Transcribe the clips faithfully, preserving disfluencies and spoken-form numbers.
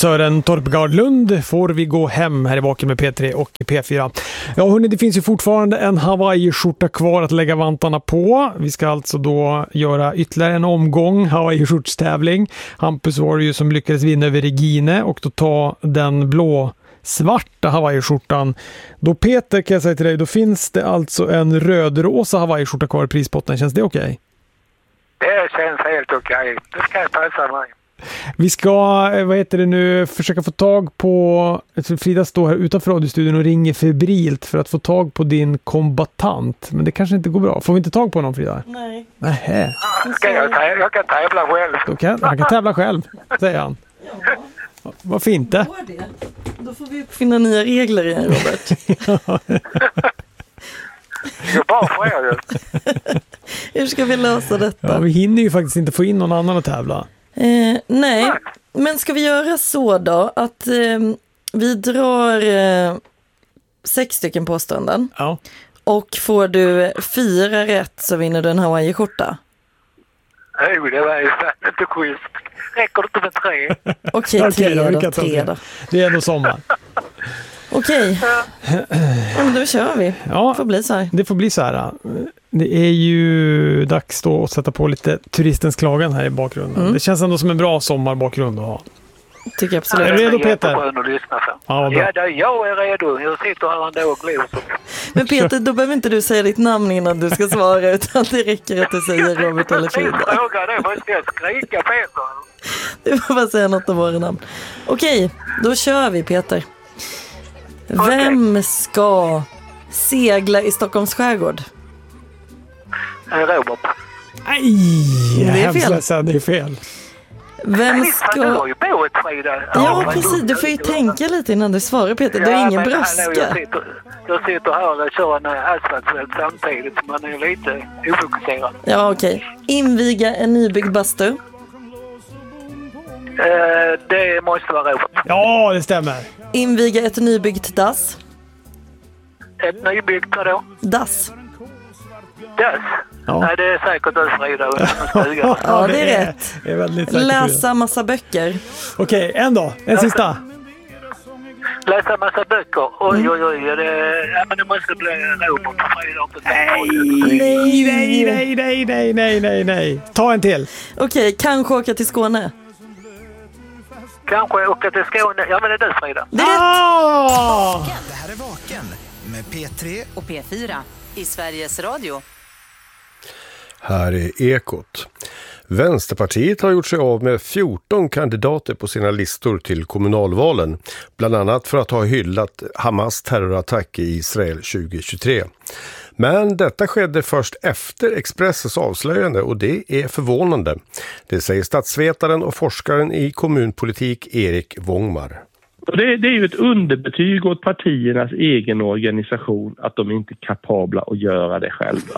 Sören Torpgardlund får vi gå hem här i Vaken med P tre och P fyra. Ja hörni, det finns ju fortfarande en Hawaii-skjorta kvar att lägga vantarna på. Vi ska alltså då göra ytterligare en omgång Hawaii-skjortstävling. Hampus var det ju som lyckades vinna över Regine och då ta den blå svarta Hawaii-skjortan. Då Peter, kan jag säga till dig, då finns det alltså en rödrosa Hawaii-skjorta kvar i prispotten. Känns det okej? Okay? Det känns helt okej. Okay. Det ska passa mig. Vi ska, vad heter det nu, försöka få tag på, Frida står här utanför radiostudion och ringer febrilt för att få tag på din kombatant. Men det kanske inte går bra. Får vi inte tag på någon, Frida? Nej. Nähä. Ska jag, tävla, jag kan tävla själv. Då kan, han kan tävla själv, säger han. Ja. Varför inte? Det. Då får vi uppfinna nya regler igen, Robert. Det är bara för er. Hur ska vi lösa detta? Ja, vi hinner ju faktiskt inte få in någon annan att tävla. Eh, nej, men ska vi göra så då att eh, vi drar eh, sex stycken påståenden. Ja. Och får du fyra rätt så vinner du en Hawaii-skjorta. Nej, det var ju inte schysst. Räcker det inte med tre? Okej, okay, tre okay, då. då, tre då. Det är ändå sommar. Okej, okay. Ja, då kör vi. Ja, det får bli så här. Det får bli så här. Det är ju dags då att sätta på lite turistens klagan här i bakgrunden. Mm. Det känns ändå som en bra sommarbakgrund att ha. Tycker jag absolut. Är du redo, Peter? Ja, ja då, jag är redo. Jag sitter här ändå och glosor. Men Peter, då behöver inte du säga ditt namn innan du ska svara, utan det räcker att du säger Robert eller Frida. Jag frågar det, måste jag skrika Peter? Du får bara säga något av våra namn. Okej, då kör vi, Peter. Vem ska segla i Stockholms skärgård? Robert. Nej, det är fel. Ledsen, det är fel. Vem ska... Du har ju bott, Frida. Ja, precis. Du får ju tänka lite innan du svarar, Peter. Du är ingen men, brådska. Hallå, jag, sitter, jag sitter här och kör en asfaltsväg samtidigt, så man är lite ofokuserad. Ja, okej. Okay. Inviga en nybyggd bastu. Uh, det måste vara Robert. Ja, det stämmer. Inviga ett nybyggt dass. Ett nybyggt, vadå? Dass. Dass? Ja. Nej, det är säkert du, Frida. Ja, det är rätt. Det är väldigt säkert, läsa Frida. Massa böcker. Okej, okay, en då. En sista. Läsa massa böcker. Oj, oj, oj. Det, ja, men det måste bli Robert och Frida. Nej, nej, nej, nej, nej, nej, nej, nej. Ta en till. Okej, okay, kanske åka till Skåne. Kanske åka till Skåne. Ja, men det är du, Frida. Det är rätt. Det här är Vaken med P tre och P fyra i Sveriges Radio. Här är Ekot. Vänsterpartiet har gjort sig av med fjorton kandidater på sina listor till kommunalvalen. Bland annat för att ha hyllat Hamas terrorattack i Israel tjugohundratjugotre. Men detta skedde först efter Expressens avslöjande och det är förvånande. Det säger statsvetaren och forskaren i kommunpolitik Erik Wångmar. Det, det är ju ett underbetyg åt partiernas egen organisation att de inte är kapabla att göra det själva.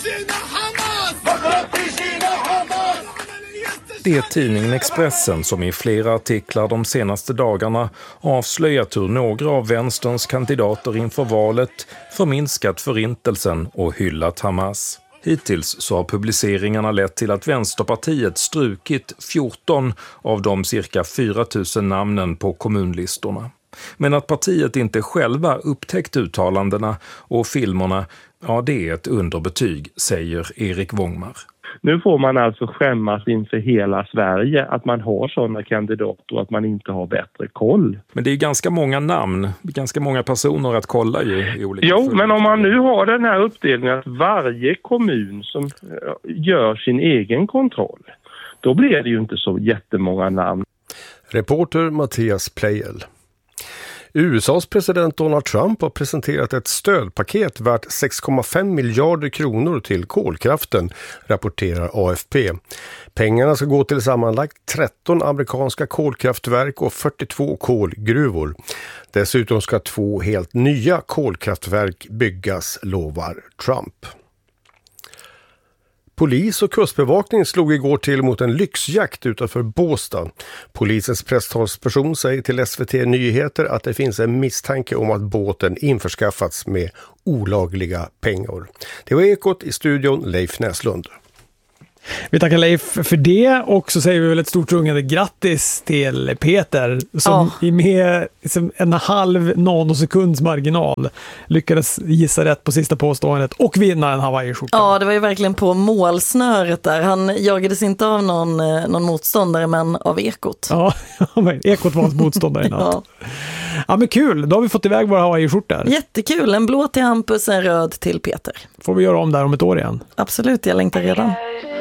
Det är tidningen Expressen som i flera artiklar de senaste dagarna avslöjat hur några av vänsterns kandidater inför valet förminskat förintelsen och hyllat Hamas. Hittills så har publiceringarna lett till att Vänsterpartiet strukit fjorton av de cirka fyra tusen namnen på kommunlistorna. Men att partiet inte själva upptäckt uttalandena och filmerna, ja det är ett underbetyg, säger Erik Wångmar. Nu får man alltså skämmas inför hela Sverige att man har sådana kandidater och att man inte har bättre koll. Men det är ganska många namn, ganska många personer att kolla ju i olika. Jo, men om man nu har den här uppdelningen att varje kommun som gör sin egen kontroll, då blir det ju inte så jättemånga namn. Reporter Mattias Plejel. U S A:s president Donald Trump har presenterat ett stödpaket värt sex komma fem miljarder kronor till kolkraften, rapporterar A F P. Pengarna ska gå till sammanlagt tretton amerikanska kolkraftverk och fyrtiotvå kolgruvor. Dessutom ska två helt nya kolkraftverk byggas, lovar Trump. Polis och kustbevakning slog igår till mot en lyxjakt utanför Båstad. Polisens presstalsperson säger till S V T Nyheter att det finns en misstanke om att båten införskaffats med olagliga pengar. Det var Ekot, i studion Leif Näslund. Vi tackar Leif för det och så säger vi väl ett stort rungande grattis till Peter som ja. i med liksom en halv nanosekunds marginal lyckades gissa rätt på sista påståendet och vinna en Hawaii-skjorta. Ja, det var ju verkligen på målsnöret där. Han jagades inte av någon, någon motståndare men av Ekot. Ja, Ekot var hans motståndare i natt. Ja. Ja, men kul. Då har vi fått iväg våra Hawaii-skjortor. Jättekul. En blå till Hampus, en röd till Peter. Får vi göra om där om ett år igen? Absolut, jag längtar redan.